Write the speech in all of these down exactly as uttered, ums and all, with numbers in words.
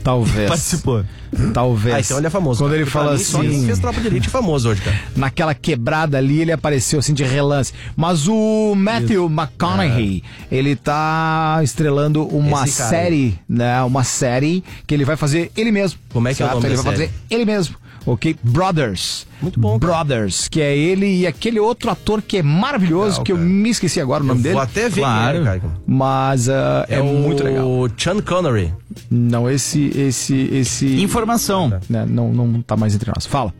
Talvez. Participou. Talvez. Ah, então ele é famoso. Quando ele Porque pra fala mim, só quem assim... fez Tropa de Elite famoso hoje, cara. Naquela quebrada ali, ele apareceu assim de relance. Mas o Matthew McConaughey, é. ele tá estrelando uma série, né? Uma série que ele vai fazer ele mesmo. Como é que certo? é o nome Ele da vai série? fazer ele mesmo. Ok? Brothers. Muito bom. Brothers, que é ele e aquele outro ator que é maravilhoso, legal, que cara. Eu me esqueci agora o nome eu dele. Vou até ver, claro. Cara. Mas uh, é, é muito legal. O Sean Connery. Não, esse, esse, esse. Informação. Né, não, não tá mais entre nós. Fala.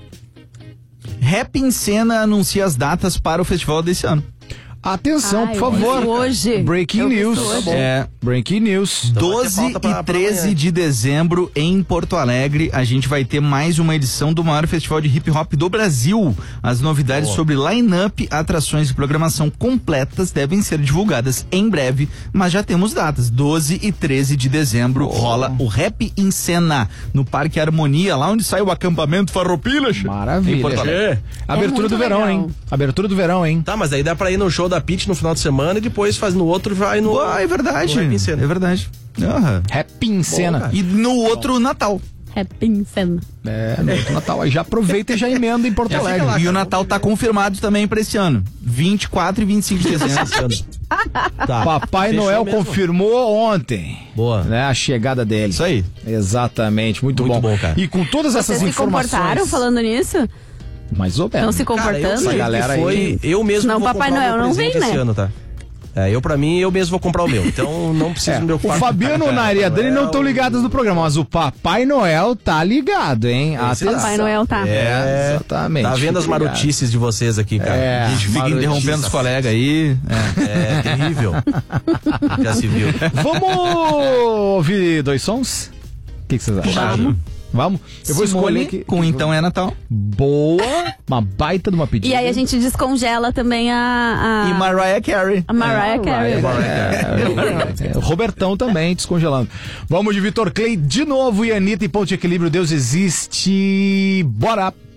Rap em Cena anuncia as datas para o festival desse ano. Atenção, ah, por favor. Hoje. Breaking news. Hoje. É, breaking news. doze e treze de dezembro em Porto Alegre, a gente vai ter mais uma edição do maior festival de hip hop do Brasil. As novidades Boa. sobre line-up, atrações e programação completas devem ser divulgadas em breve, mas já temos datas. doze e treze de dezembro Boa. rola o Rap em Cena no Parque Harmonia, lá onde sai o acampamento Farroupilha. Maravilha. Em Porto Alegre. É. Abertura é do verão, legal. hein? Abertura do verão, hein? Tá, mas aí dá pra ir no show da Pitty no final de semana e depois faz no outro vai no... Ah, é verdade. Rap em Cena. É verdade. Uhum. Rap em Cena. E no outro Natal. Rap em Cena. É, no outro Natal. Aí já aproveita e já emenda em Porto Alegre. Lá, e o Natal tá confirmado também pra esse ano. vinte e quatro e vinte e cinco de dezembro. Tá. Papai Fechou Noel mesmo. confirmou ontem. Boa. Né, a chegada dele. Isso aí. Exatamente. Muito, muito bom. bom, cara. E com todas Vocês essas se informações... Vocês se comportaram falando nisso? Mais ou menos. Estão se comportando? Cara, eu Essa galera foi, aí... Eu mesmo não, vou Papai comprar Noel o meu não vem, presente né? esse ano, tá? É, eu pra mim, eu mesmo vou comprar o meu. Então não preciso é, me preocupar. O Fabiano e a Adriane não estão ligados no programa, mas o Papai Noel tá ligado, hein? Atenção. Papai Noel tá. É, exatamente. Tá vendo as marotices de vocês aqui, cara? É, a gente fica marotice. interrompendo os colegas aí. É, é terrível. Já se viu. Vamos ouvir dois sons? O que, que vocês acham? Vamos. Vamos? Eu vou Simone escolher que, com Então é Natal. Boa, uma baita de uma pedida. E aí a gente descongela também a... a... E Mariah Carey. A Mariah é, Carey. É, é, é, o Robertão também descongelando. Vamos de Vitor Clay de novo e Anitta e Ponto de Equilíbrio. Deus existe. Bora!